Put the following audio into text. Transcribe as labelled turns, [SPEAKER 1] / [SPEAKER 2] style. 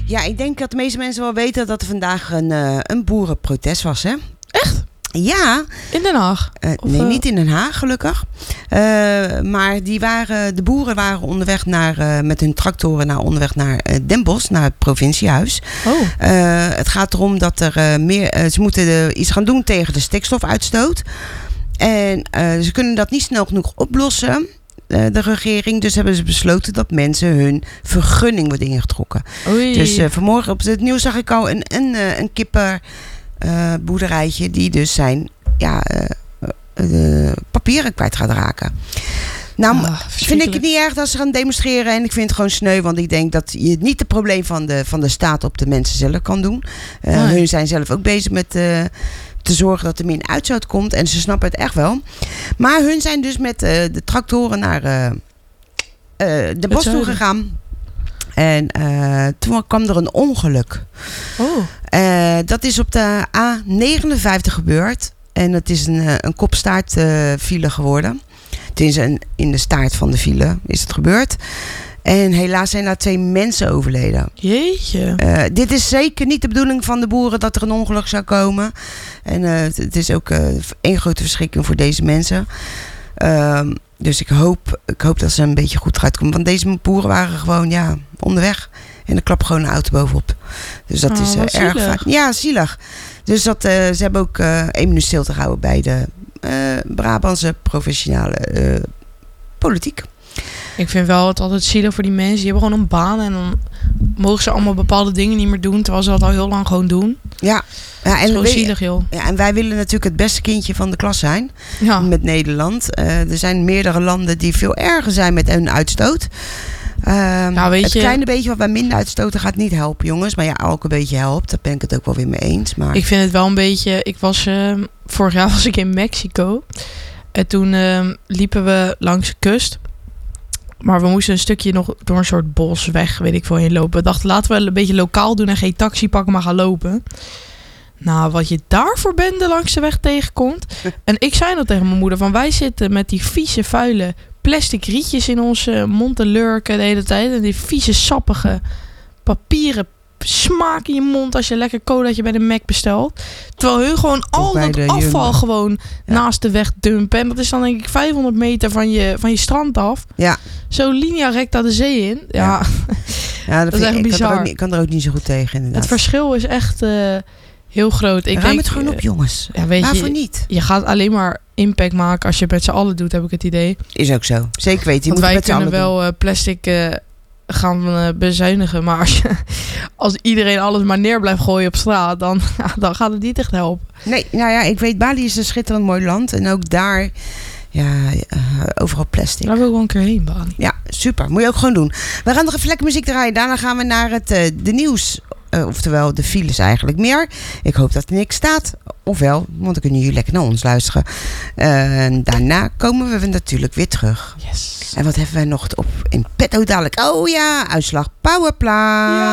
[SPEAKER 1] Ja, ik denk dat de meeste mensen wel weten dat er vandaag een boerenprotest was, hè?
[SPEAKER 2] Echt?
[SPEAKER 1] Ja.
[SPEAKER 2] In Den Haag?
[SPEAKER 1] Nee, niet in Den Haag, gelukkig. Maar de boeren waren onderweg met hun tractoren onderweg naar Den Bosch, naar het provinciehuis.
[SPEAKER 2] Oh.
[SPEAKER 1] Het gaat erom dat er ze moeten iets gaan doen tegen de stikstofuitstoot. En ze kunnen dat niet snel genoeg oplossen, de regering. Dus hebben ze besloten dat mensen hun vergunning wordt ingetrokken.
[SPEAKER 2] Oei.
[SPEAKER 1] Dus vanmorgen op het nieuws zag ik al een kippenboerderijtje die dus zijn papieren kwijt gaat raken. Nou, vind ik het niet erg dat ze gaan demonstreren. En ik vind het gewoon sneu. Want ik denk dat je niet het probleem van de staat op de mensen zelf kan doen. Hun zijn zelf ook bezig met te zorgen dat er meer uitstoot komt. En ze snappen het echt wel. Maar hun zijn dus met de tractoren naar de bos toe gegaan. En toen kwam er een ongeluk. Dat is op de A59 gebeurd. En het is een kopstaartfile geworden. Het is in de staart van de file is het gebeurd. En helaas zijn daar 2 mensen overleden.
[SPEAKER 2] Jeetje.
[SPEAKER 1] Dit is zeker niet de bedoeling van de boeren dat er een ongeluk zou komen. En het is ook één grote verschrikking voor deze mensen. Dus ik hoop dat ze een beetje goed eruit komen. Want deze boeren waren gewoon onderweg. En er klapt gewoon een auto bovenop. Dus dat is erg vaak. Ja, zielig. Dus ze hebben ook 1 minuut stilte gehouden bij de Brabantse provinciale politiek.
[SPEAKER 2] Ik vind wel het altijd zielig voor die mensen. Die hebben gewoon een baan en dan mogen ze allemaal bepaalde dingen niet meer doen, terwijl ze dat al heel lang gewoon doen. Ja, en zo zielig, joh. Ja,
[SPEAKER 1] en wij willen natuurlijk het beste kindje van de klas zijn met Nederland. Er zijn meerdere landen die veel erger zijn met hun uitstoot. Het kleine beetje wat wij minder uitstoten gaat niet helpen, jongens. Maar elke beetje helpt. Daar ben ik het ook wel weer mee eens. Maar
[SPEAKER 2] ik vind het wel een beetje. Vorig jaar was ik in Mexico. En toen liepen we langs de kust. Maar we moesten een stukje nog door een soort bosweg, weet ik veel, heen lopen. We dachten, laten we een beetje lokaal doen en geen taxi pakken, maar gaan lopen. Nou, wat je daarvoor bende langs de weg tegenkomt. En ik zei dat tegen mijn moeder, van wij zitten met die vieze, vuile plastic rietjes in onze mond te lurken de hele tijd. En die vieze, sappige papieren smaak in je mond als je lekker colaatje bij de Mac bestelt. Terwijl hun gewoon al dat afval gewoon naast de weg dumpen. En dat is dan denk ik 500 meter van je strand af. Ja. Zo linea recta de zee in. Ja,
[SPEAKER 1] dat is echt bizar. Ik kan er ook niet zo goed tegen, inderdaad.
[SPEAKER 2] Het verschil is echt heel groot.
[SPEAKER 1] Ruim het gewoon op, jongens.
[SPEAKER 2] Ja,
[SPEAKER 1] waarvoor niet?
[SPEAKER 2] Je gaat alleen maar impact maken als je het met z'n allen doet, heb ik het idee.
[SPEAKER 1] Is ook zo. Zeker weten.
[SPEAKER 2] Want wij kunnen wel plastic gaan bezuinigen. Maar als iedereen alles maar neer blijft gooien op straat, dan gaat het niet echt helpen. Nee,
[SPEAKER 1] ik weet, Bali is een schitterend mooi land. En ook daar, overal plastic.
[SPEAKER 2] Daar wil ik wel een keer heen, Bali.
[SPEAKER 1] Ja, super. Moet je ook gewoon doen. We gaan nog even lekker muziek draaien. Daarna gaan we naar de nieuws. Oftewel de files eigenlijk meer. Ik hoop dat er niks staat. Ofwel, want dan kunnen jullie lekker naar ons luisteren. Daarna komen we natuurlijk weer terug.
[SPEAKER 2] Yes.
[SPEAKER 1] En wat hebben wij nog in petto dadelijk? Oh ja, uitslag Powerpla. Ja.